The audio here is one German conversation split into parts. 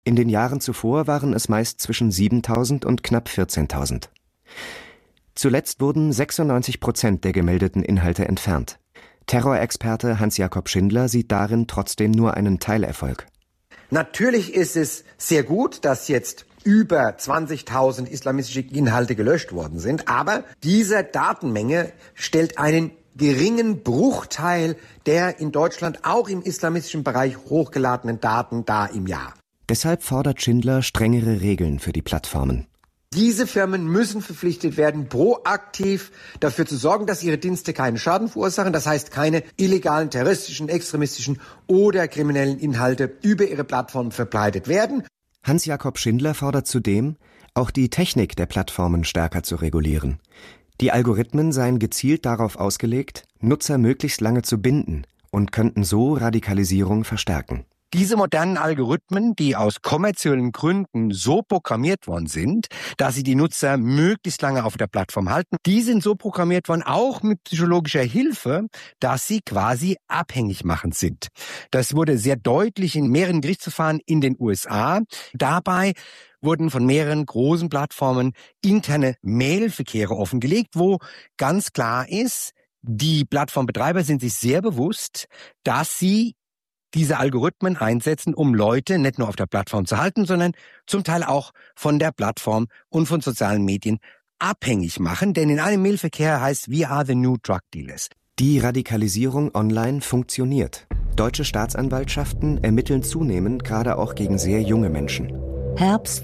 In den Jahren zuvor waren es meist zwischen 7.000 und knapp 14.000. Zuletzt wurden 96% der gemeldeten Inhalte entfernt. Terrorexperte Hans-Jakob Schindler sieht darin trotzdem nur einen Teilerfolg. Natürlich ist es sehr gut, dass jetzt über 20.000 islamistische Inhalte gelöscht worden sind, aber diese Datenmenge stellt einen geringen Bruchteil der in Deutschland auch im islamistischen Bereich hochgeladenen Daten dar im Jahr. Deshalb fordert Schindler strengere Regeln für die Plattformen. Diese Firmen müssen verpflichtet werden, proaktiv dafür zu sorgen, dass ihre Dienste keinen Schaden verursachen. Das heißt, keine illegalen, terroristischen, extremistischen oder kriminellen Inhalte über ihre Plattformen verbreitet werden. Hans-Jakob Schindler fordert zudem, auch die Technik der Plattformen stärker zu regulieren. Die Algorithmen seien gezielt darauf ausgelegt, Nutzer möglichst lange zu binden und könnten so Radikalisierung verstärken. Diese modernen Algorithmen, die aus kommerziellen Gründen so programmiert worden sind, dass sie die Nutzer möglichst lange auf der Plattform halten, die sind so programmiert worden, auch mit psychologischer Hilfe, dass sie quasi abhängig machend sind. Das wurde sehr deutlich in mehreren Gerichtsverfahren in den USA. Dabei wurden von mehreren großen Plattformen interne Mailverkehre offengelegt, wo ganz klar ist, die Plattformbetreiber sind sich sehr bewusst, dass sie diese Algorithmen einsetzen, um Leute nicht nur auf der Plattform zu halten, sondern zum Teil auch von der Plattform und von sozialen Medien abhängig machen. Denn in einem Mailverkehr heißt, we are the new drug dealers. Die Radikalisierung online funktioniert. Deutsche Staatsanwaltschaften ermitteln zunehmend gerade auch gegen sehr junge Menschen. Herbst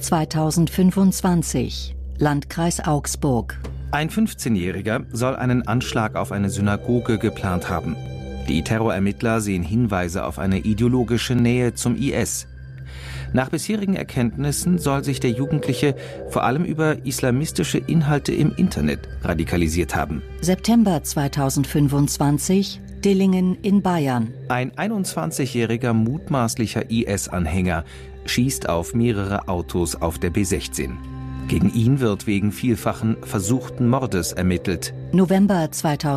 2025, Landkreis Augsburg. Ein 15-Jähriger soll einen Anschlag auf eine Synagoge geplant haben. Die Terrorermittler sehen Hinweise auf eine ideologische Nähe zum IS. Nach bisherigen Erkenntnissen soll sich der Jugendliche vor allem über islamistische Inhalte im Internet radikalisiert haben. September 2025, Dillingen in Bayern. Ein 21-jähriger mutmaßlicher IS-Anhänger schießt auf mehrere Autos auf der B16. Gegen ihn wird wegen vielfachen versuchten Mordes ermittelt. November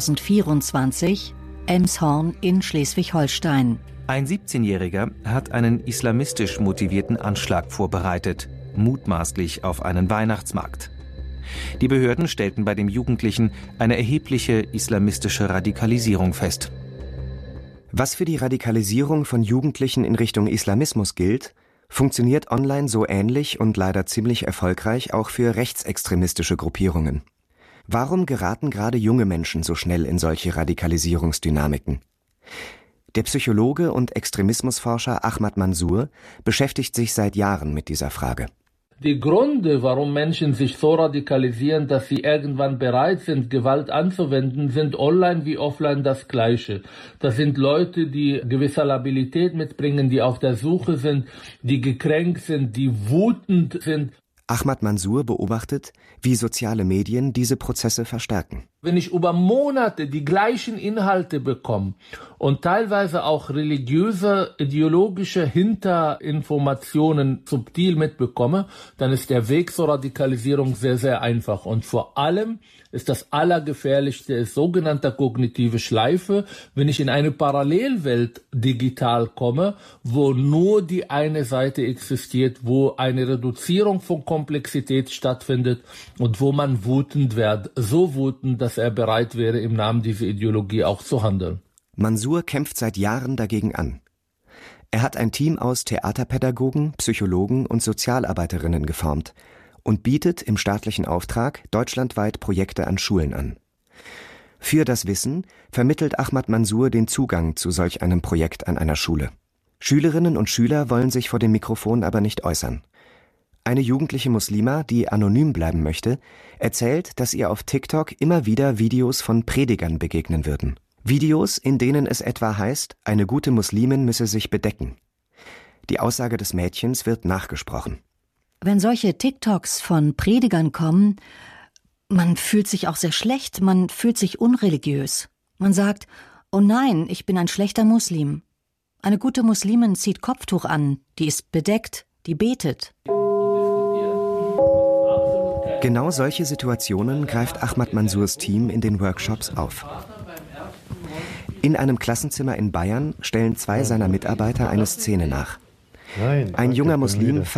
2024, Elmshorn in Schleswig-Holstein. Ein 17-Jähriger hat einen islamistisch motivierten Anschlag vorbereitet, mutmaßlich auf einen Weihnachtsmarkt. Die Behörden stellten bei dem Jugendlichen eine erhebliche islamistische Radikalisierung fest. Was für die Radikalisierung von Jugendlichen in Richtung Islamismus gilt, funktioniert online so ähnlich und leider ziemlich erfolgreich auch für rechtsextremistische Gruppierungen. Warum geraten gerade junge Menschen so schnell in solche Radikalisierungsdynamiken? Der Psychologe und Extremismusforscher Ahmad Mansour beschäftigt sich seit Jahren mit dieser Frage. Die Gründe, warum Menschen sich so radikalisieren, dass sie irgendwann bereit sind, Gewalt anzuwenden, sind online wie offline das Gleiche. Das sind Leute, die gewisse Labilität mitbringen, die auf der Suche sind, die gekränkt sind, die wütend sind. Ahmad Mansour beobachtet, wie soziale Medien diese Prozesse verstärken. Wenn ich über Monate die gleichen Inhalte bekomme und teilweise auch religiöse, ideologische Hinterinformationen subtil mitbekomme, dann ist der Weg zur Radikalisierung sehr, sehr einfach. Und vor allem ist das Allergefährlichste sogenannte kognitive Schleife, wenn ich in eine Parallelwelt digital komme, wo nur die eine Seite existiert, wo eine Reduzierung von Komplexität stattfindet und wo man wütend wird, so wütend, dass er bereit wäre, im Namen dieser Ideologie auch zu handeln. Mansour kämpft seit Jahren dagegen an. Er hat ein Team aus Theaterpädagogen, Psychologen und Sozialarbeiterinnen geformt und bietet im staatlichen Auftrag deutschlandweit Projekte an Schulen an. Für das Wissen vermittelt Ahmad Mansour den Zugang zu solch einem Projekt an einer Schule. Schülerinnen und Schüler wollen sich vor dem Mikrofon aber nicht äußern. Eine jugendliche Muslima, die anonym bleiben möchte, erzählt, dass ihr auf TikTok immer wieder Videos von Predigern begegnen würden. Videos, in denen es etwa heißt, eine gute Muslimin müsse sich bedecken. Die Aussage des Mädchens wird nachgesprochen. Wenn solche TikToks von Predigern kommen, man fühlt sich auch sehr schlecht, man fühlt sich unreligiös. Man sagt, oh nein, ich bin ein schlechter Muslim. Eine gute Muslimin zieht Kopftuch an, die ist bedeckt, die betet. Genau solche Situationen greift Ahmad Mansours Team in den Workshops auf. In einem Klassenzimmer in Bayern stellen 2 seiner Mitarbeiter eine Szene nach. Ein junger Muslim